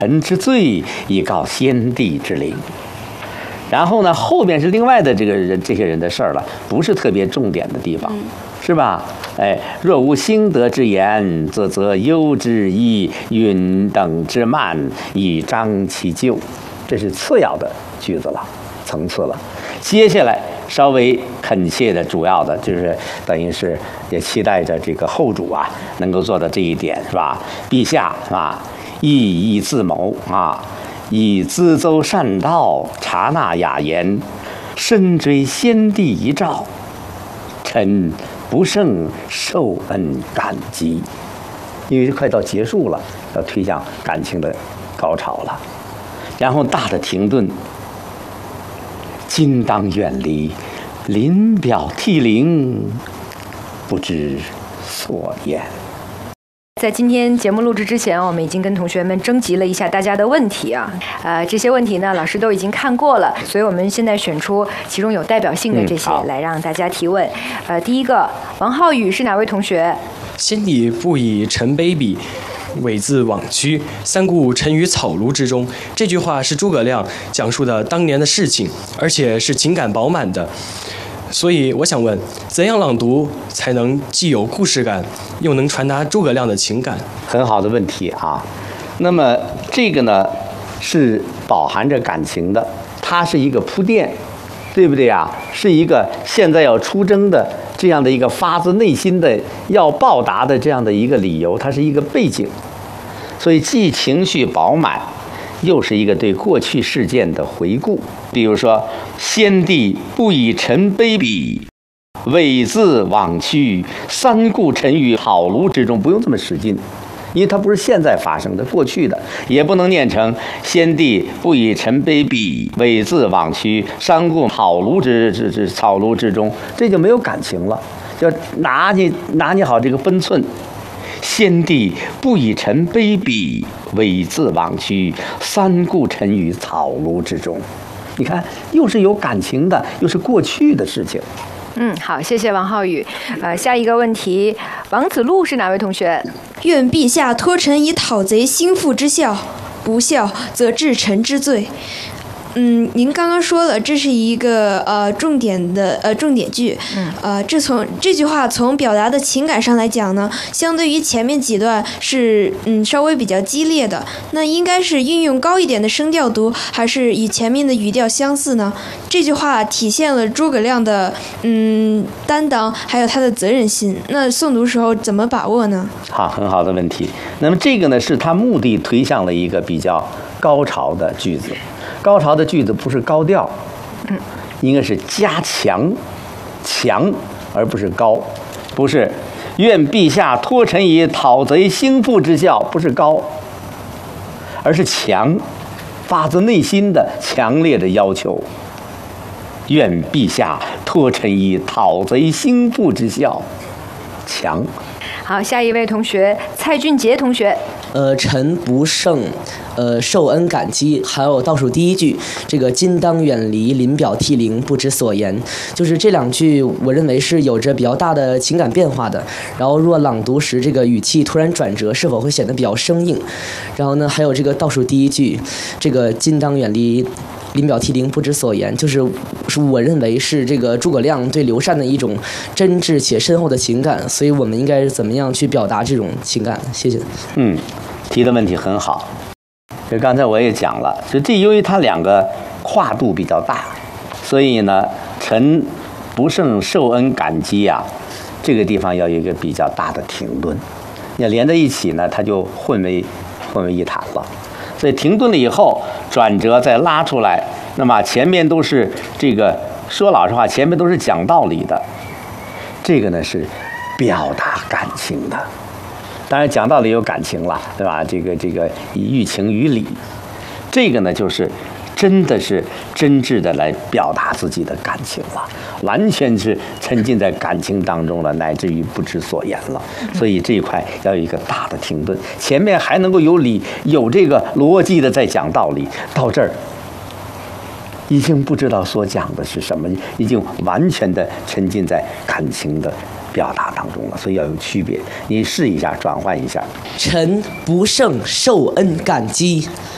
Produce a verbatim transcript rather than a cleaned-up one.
臣之罪，以告先帝之灵。然后呢，后面是另外的这个人这些人的事儿了，不是特别重点的地方，是吧？哎，若无兴德之言，则则忧之以允等之慢，以彰其咎。这是次要的句子了，层次了。接下来稍微恳切的主要的就是等于是也期待着这个后主啊能够做到这一点，是吧？陛下是吧？亦以自谋啊。以咨奏善道，察纳雅言，深追先帝遗诏，臣不胜受恩感激。因为快到结束了，要推向感情的高潮了。然后大的停顿，今当远离，临表涕零，不知所言。 在今天节目录制之前，我们已经跟同学们征集了一下大家的问题啊，呃，这些问题呢，老师都已经看过了，所以我们现在选出其中有代表性的这些来让大家提问。呃，第一个，王浩宇是哪位同学？ 先帝不以臣卑鄙，猥自枉屈，三顾臣于草庐之中。这句话是诸葛亮讲述的当年的事情，而且是情感饱满的。所以我想问，怎样朗读才能既有故事感，又能传达诸葛亮的情感？ 很好的问题啊。那么这个呢，是饱含着感情的，它是一个铺垫，对不对啊？是一个现在要出征的这样的一个发自内心的要报答的这样的一个理由，它是一个背景，所以既情绪饱满，又是一个对过去事件的回顾。比如说，先帝不以臣卑鄙，猥自枉屈，三顾臣于草庐之中。不用这么使劲，因为它不是现在发生的，过去的。也不能念成先帝不以臣卑鄙，猥自枉屈，三顾草庐之之之草庐之中，这就没有感情了。要拿捏拿捏好这个分寸。先帝不以臣卑鄙，猥自枉屈，三顾臣于草庐之中。你看，又是有感情的，又是过去的事情。 嗯，好，谢谢王浩宇。呃，下一个问题，王子路是哪位同学？ 愿陛下托臣以讨贼兴复之效，不效则治臣之罪。嗯，您刚刚说了，这是一个呃重点的呃重点句，呃，这从这句话从表达的情感上来讲呢，相对于前面几段是嗯稍微比较激烈的，那应该是运用高一点的声调读，还是与前面的语调相似呢？这句话体现了诸葛亮的嗯担当，还有他的责任心。那诵读时候怎么把握呢？ 好，很好的问题。那么这个呢，是他目的推向了一个比较高潮的句子。高潮的句子不是高调，嗯，应该是加强，强而不是高，不是愿陛下托臣以讨贼兴复之效，不是高，而是强，发自内心的强烈的要求。愿陛下托臣以讨贼兴复之效，强。 好，下一位同学蔡俊杰同学。 呃，臣不胜，呃，受恩感激。还有倒数第一句，这个今当远离，临表涕零，不知所言。就是这两句，我认为是有着比较大的情感变化的。然后若朗读时，这个语气突然转折，是否会显得比较生硬？然后呢，还有这个倒数第一句，这个今当远离，临表涕零，不知所言，就是是我认为是这个诸葛亮对刘禅的一种真挚且深厚的情感，所以我们应该怎么样去表达这种情感？谢谢。 嗯，提的问题很好。就刚才我也讲了，就这由于它两个跨度比较大，所以呢，臣不胜受恩感激啊，这个地方要有一个比较大的停顿。要连在一起呢，它就混为混为一谈了。所以停顿了以后，转折再拉出来，那么前面都是这个说老实话，前面都是讲道理的，这个呢是表达感情的。当然讲道理有感情了，对吧？这个这个寓情于理，这个呢就是真的是真挚的来表达自己的感情了，完全是沉浸在感情当中了，乃至于不知所言了。所以这一块要有一个大的停顿，前面还能够有理有这个逻辑的在讲道理，到这儿已经不知道所讲的是什么，已经完全的沉浸在感情的表达当中了，所以要有区别。你试一下，转换一下。 臣不胜受恩感激。